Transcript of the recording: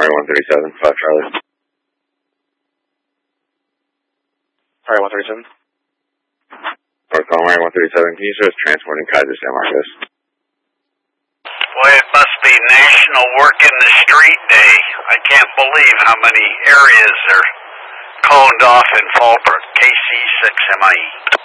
Conway 137, 5 Charlie. Sorry, 137. North Conway 137, can you show us transporting Kaiser San Marcos? Boy, it must be National Work in the Street Day. I can't believe how many areas are coned off in Fallbrook. KC6MIE.